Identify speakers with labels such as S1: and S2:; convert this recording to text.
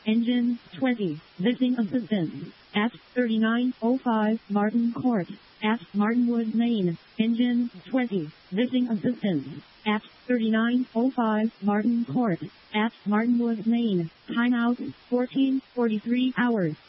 S1: Engine 20. Missing assistance. At 3905 Martin Court. At Martinwood, Maine. Engine 20. Missing assistance. At 3905 Martin Court. At Martinwood, Maine. Timeout 14:43 hours.